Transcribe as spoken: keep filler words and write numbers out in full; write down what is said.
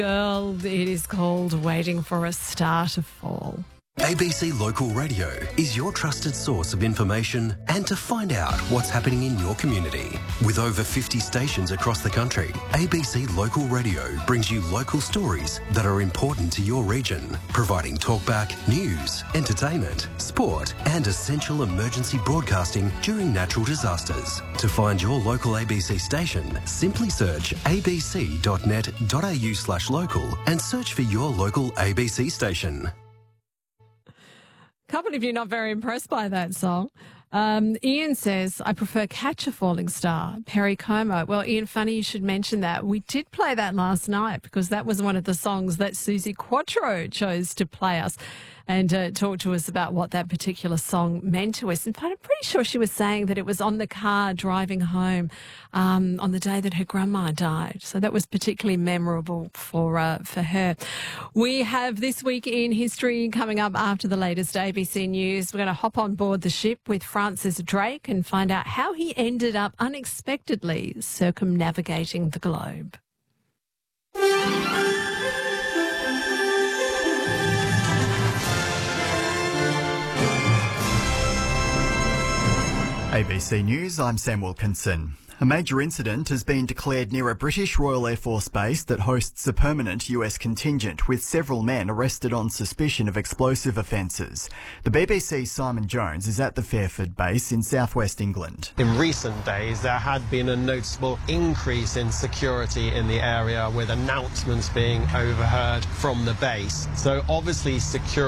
Girl, it is called Waiting for a Star to Fall. A B C Local Radio is your trusted source of information and to find out what's happening in your community. With over fifty stations across the country, A B C Local Radio brings you local stories that are important to your region, providing talkback, news, entertainment, sport and essential emergency broadcasting during natural disasters. To find your local A B C station, simply search abc.net.au slash local and search for your local A B C station. Can't believe you're not very impressed by that song. Um, Ian says, I prefer Catch a Falling Star, Perry Como. Well, Ian, funny you should mention that. We did play that last night because that was one of the songs that Susie Quattro chose to play us and uh, talk to us about what that particular song meant to us. In fact, I'm pretty sure she was saying that it was on the car driving home um, on the day that her grandma died. So that was particularly memorable for uh, for her. We have This Week in History coming up after the latest A B C News. We're going to hop on board the ship with Francis Drake and find out how he ended up unexpectedly circumnavigating the globe. A B C News, I'm Sam Wilkinson. A major incident has been declared near a British Royal Air Force base that hosts a permanent U S contingent, with several men arrested on suspicion of explosive offences. The B B C's Simon Jones is at the Fairford base in southwest England. In recent days, there had been a noticeable increase in security in the area, with announcements being overheard from the base. So obviously security